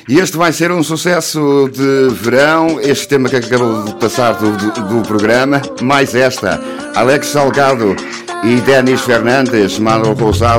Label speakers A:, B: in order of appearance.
A: E este vai ser um sucesso de verão, este tema que acabou de passar do programa, mais esta, Alex Salgado e Denis Fernandes, Manuel Rousado.